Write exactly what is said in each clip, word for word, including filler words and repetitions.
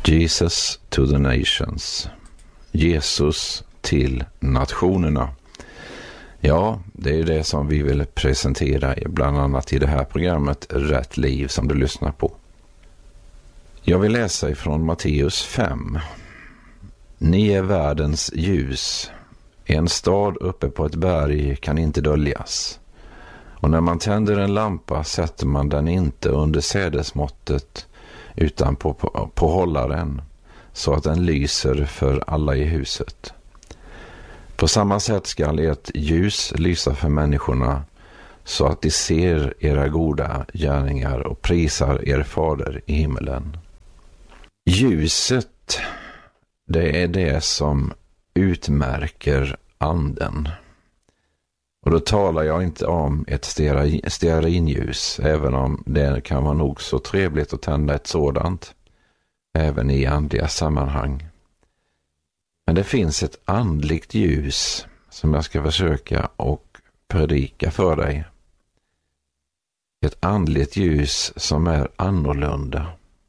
Jesus to the nations. Jesus till nationerna. Ja, det är det som vi vill presentera bland annat i det här programmet Rätt liv som du lyssnar på. Jag vill läsa ifrån Matteus fem. Ni är världens ljus. En stad uppe på ett berg kan inte döljas. Och när man tänder en lampa sätter man den inte under sädesmåttet utan på, på, på hållaren så att den lyser för alla i huset. På samma sätt skall ert ljus lysa för människorna så att de ser era goda gärningar och prisar er fader i himmelen. Ljuset, det är det som utmärker anden. Och då talar jag inte om ett stearinljus, även om det kan vara nog så trevligt att tända ett sådant, även i andliga sammanhang. Men det finns ett andligt ljus som jag ska försöka och predika för dig. Ett andligt ljus som är annorlunda.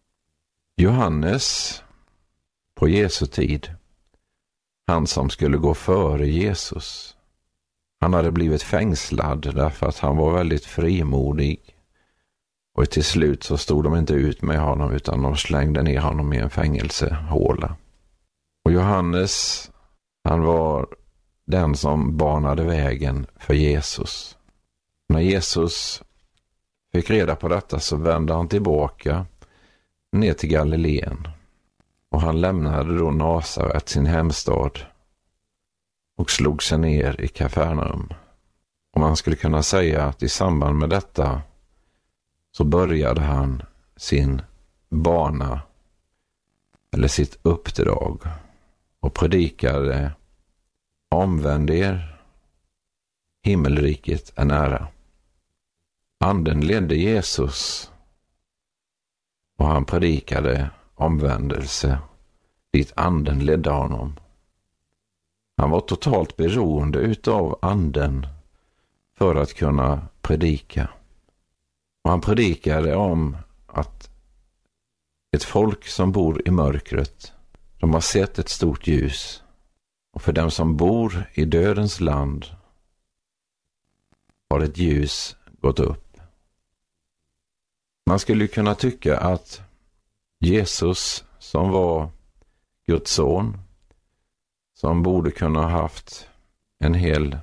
Johannes, på Jesu tid, han som skulle gå före Jesus, han hade blivit fängslad därför att han var väldigt frimodig. Och till slut så stod de inte ut med honom utan de slängde ner honom i en fängelsehåla. Och Johannes, han var den som banade vägen för Jesus. När Jesus fick reda på detta så vände han tillbaka ner till Galileen. Och han lämnade då Nasaret, sin hemstad, och slog sig ner i Kafarnaum. Och man skulle kunna säga att i samband med detta så började han sin bana eller sitt uppdrag och predikade: omvänd er, himmelriket är nära. Anden ledde Jesus och han predikade omvändelse dit anden ledde honom. Han var totalt beroende utav anden för att kunna predika. Och han predikade om att ett folk som bor i mörkret, de har sett ett stort ljus. Och för dem som bor i dödens land har ett ljus gått upp. Man skulle kunna tycka att Jesus, som var Guds son, som borde kunna ha haft en hel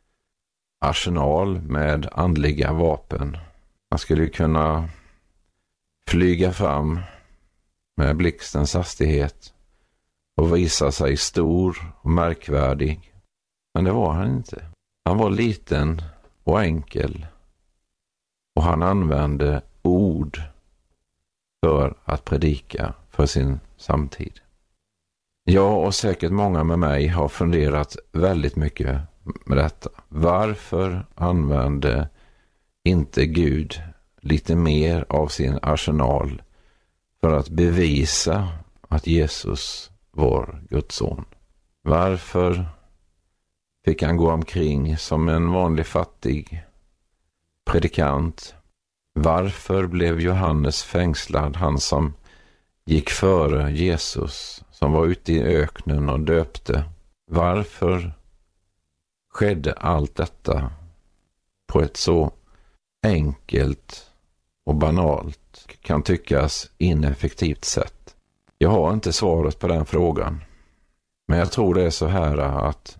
arsenal med andliga vapen. Man skulle kunna flyga fram med blixtens hastighet och visa sig stor och märkvärdig. Men det var han inte. Han var liten och enkel och han använde ord för att predika för sin samtid. Jag och säkert många med mig har funderat väldigt mycket med detta. Varför använde inte Gud lite mer av sin arsenal för att bevisa att Jesus var Guds son? Varför fick han gå omkring som en vanlig fattig predikant? Varför blev Johannes fängslad, han som gick före Jesus, som var ute i öknen och döpte? Varför skedde allt detta på ett så enkelt och banalt, kan tyckas ineffektivt sätt? Jag har inte svaret på den frågan. Men jag tror det är så här att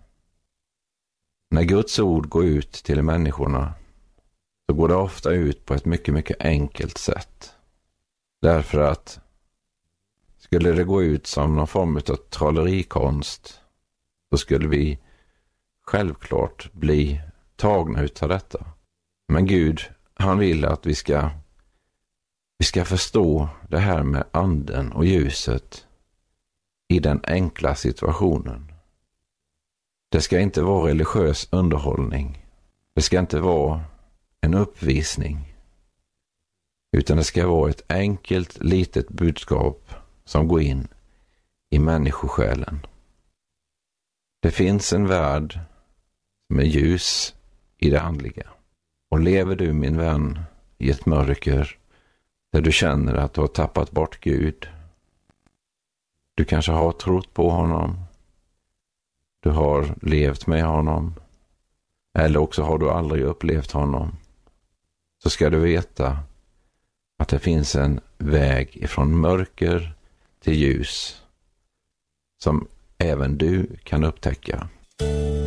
när Guds ord går ut till människorna så går det ofta ut på ett mycket, mycket enkelt sätt. Därför att skulle det gå ut som någon form av trollerikonst så skulle vi självklart bli tagna utav detta. Men Gud, han vill att vi ska vi ska förstå det här med anden och ljuset i den enkla situationen. Det ska inte vara religiös underhållning. Det ska inte vara en uppvisning. Utan det ska vara ett enkelt, litet budskap som går in i människosjälen. Det finns en värld som är ljus i det andliga. Och lever du, min vän, i ett mörker där du känner att du har tappat bort Gud, Du kanske har trott på honom. Du har levt med honom. Eller också har du aldrig upplevt honom. Så ska du veta att det finns en väg ifrån mörker till ljus som även du kan upptäcka.